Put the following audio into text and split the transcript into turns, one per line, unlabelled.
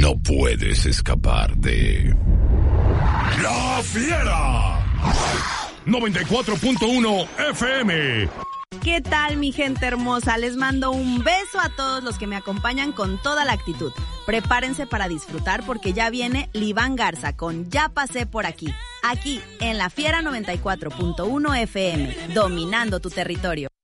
No puedes escapar de La Fiera 94.1 FM.
¿Qué tal, mi gente hermosa? Les mando un beso a todos los que me acompañan con toda la actitud. Prepárense para disfrutar porque ya viene Liván Garza con Ya pasé por aquí. Aquí en La Fiera 94.1 FM, dominando tu territorio.